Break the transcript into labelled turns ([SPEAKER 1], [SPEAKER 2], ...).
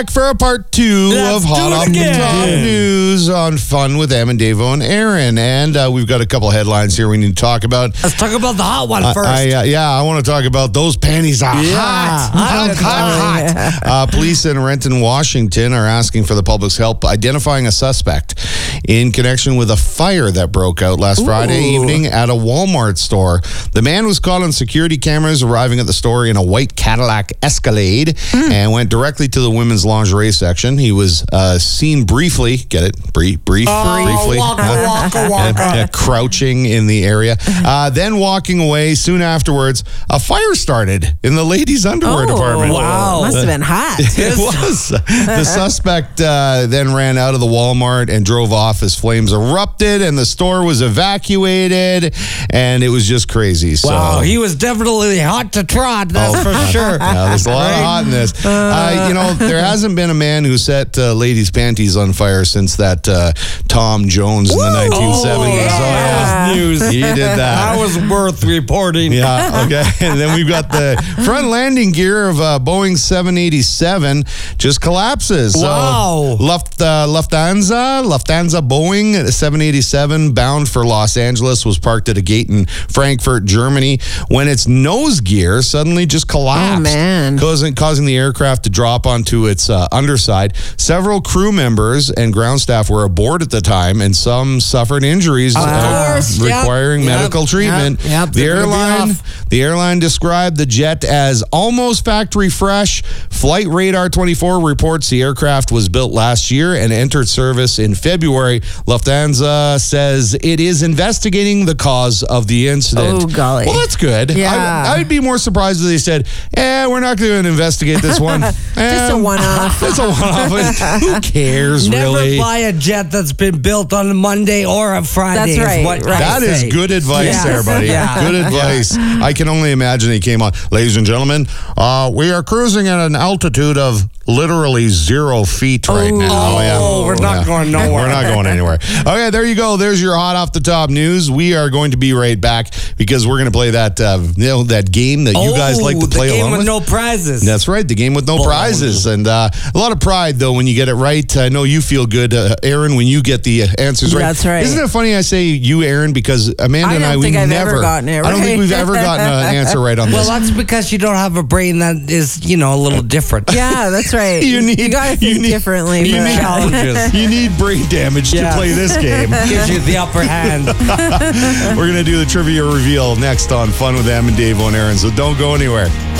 [SPEAKER 1] For a part two of Hot Off the Top News on Fun with Em and Davo and Aaron. And we've got a couple headlines here we need to talk about.
[SPEAKER 2] Let's talk about the hot one first.
[SPEAKER 1] I want to talk about those panties are hot. Police in Renton, Washington are asking for the public's help identifying a suspect in connection with a fire that broke out last Friday evening at a Walmart store. The man was caught on security cameras arriving at the store in a white Cadillac Escalade and went directly to the women's lingerie section. He was seen briefly, get it? Briefly. Crouching in the area. Then walking away. Soon afterwards, a fire started in the ladies' underwear department.
[SPEAKER 3] Wow. Must have been hot.
[SPEAKER 1] It was. The suspect then ran out of the Walmart and drove off as flames erupted, and the store was evacuated, and it was just crazy. So,
[SPEAKER 2] wow, he was definitely hot to trot, that's for sure.
[SPEAKER 1] Yeah, there's a lot of hotness. There hasn't been a man who set ladies' panties on fire since that Tom Jones in the 1970s.
[SPEAKER 2] That was news.
[SPEAKER 1] He did that.
[SPEAKER 2] That was worth reporting.
[SPEAKER 1] Yeah, okay. And then we've got the front landing gear of Boeing 787 just collapses.
[SPEAKER 2] Wow.
[SPEAKER 1] So Lufthansa Boeing 787 bound for Los Angeles was parked at a gate in Frankfurt, Germany, when its nose gear suddenly just collapsed.
[SPEAKER 3] Oh, man.
[SPEAKER 1] Causing the aircraft to drop onto its underside. Several crew members and ground staff were aboard at the time, and some suffered injuries requiring medical treatment. The airline described the jet as almost factory fresh. Flight Radar 24 reports the aircraft was built last year and entered service in February. Lufthansa says it is investigating the cause of the incident.
[SPEAKER 3] Oh, golly.
[SPEAKER 1] Well, that's good.
[SPEAKER 3] Yeah.
[SPEAKER 1] I'd be more surprised if they said, we're not going to investigate this one.
[SPEAKER 3] Just a one-off.
[SPEAKER 1] It's a one-off. Who cares, really?
[SPEAKER 2] Never buy a jet that's been built on a Monday or a Friday.
[SPEAKER 3] That's right.
[SPEAKER 1] That is good advice there, buddy. Good advice. I can only imagine he came on. Ladies and gentlemen, we are cruising at an altitude of literally 0 feet right now.
[SPEAKER 2] We're not going nowhere.
[SPEAKER 1] We're not going anywhere. Okay, there you go. There's your hot off the top news. We are going to be right back because we're going to play that that game that you guys like to play along with.
[SPEAKER 2] The game with no prizes.
[SPEAKER 1] That's right, the game with no prizes. And a lot of pride, though, when you get it right. I know you feel good, Aaron, when you get the answers right.
[SPEAKER 3] That's right.
[SPEAKER 1] Isn't it funny I say you, Aaron, because Amanda and I, we've never
[SPEAKER 3] gotten it right.
[SPEAKER 1] I don't think we've ever gotten an answer right on this.
[SPEAKER 2] Well, that's because you don't have a brain that is, a little different.
[SPEAKER 3] Yeah, that's right. You got to think differently.
[SPEAKER 1] You need challenges. You need brain damage to play this game.
[SPEAKER 2] Gives you the upper hand.
[SPEAKER 1] We're going to do the trivia reveal next on Fun with Em and Davo and Aaron, so don't go anywhere.